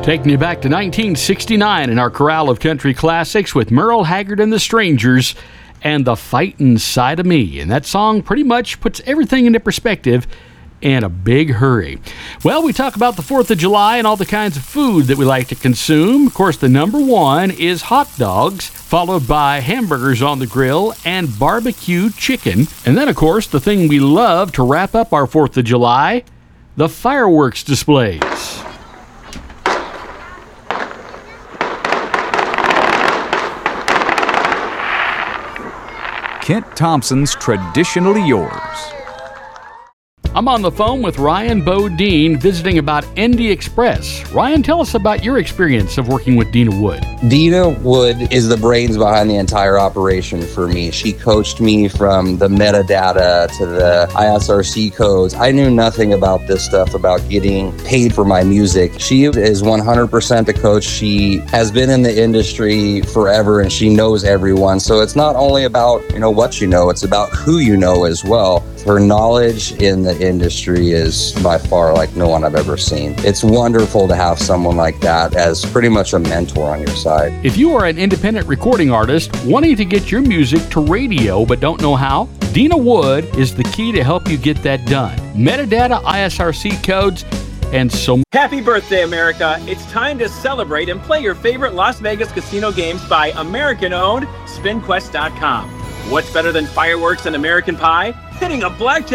Taking you back to 1969 in our Corral of Country Classics with Merle Haggard and the Strangers and The Fightin' Side of Me. And that song pretty much puts everything into perspective in a big hurry. Well, we talk about the 4th of July and all the kinds of food that we like to consume. Of course, the number one is hot dogs, followed by hamburgers on the grill and barbecue chicken. And then, of course, the thing we love to wrap up our 4th of July, the fireworks displays. Kent Thompson's Traditionally Yours. I'm on the phone with Ryan Bodine visiting about Indy Express. Ryan, tell us about your experience of working with Dina Wood. Dina Wood is the brains behind the entire operation for me. She coached me from the metadata to the ISRC codes. I knew nothing about this stuff, about getting paid for my music. She is 100% a coach. She has been in the industry forever and she knows everyone. So it's not only about, what you know, it's about who you know as well. Her knowledge in the industry is by far like no one I've ever seen. It's wonderful to have someone like that as pretty much a mentor on your side. If you are an independent recording artist wanting to get your music to radio but don't know how, Dina Wood is the key to help you get that done. Metadata, ISRC codes, and so Happy birthday, America. It's time to celebrate and play your favorite Las Vegas casino games by American-owned SpinQuest.com. What's better than fireworks and American Pie? Hitting a blackjack